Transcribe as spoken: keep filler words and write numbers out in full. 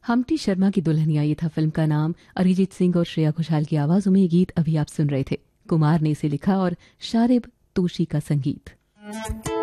Humpty Sharma की दुल्हनिया, ये था फिल्म का नाम। अरिजीत सिंह और श्रेया घोषाल की आवाजों में ये गीत अभी आप सुन रहे थे। कुमार ने इसे लिखा और शारिब तोशी का संगीत।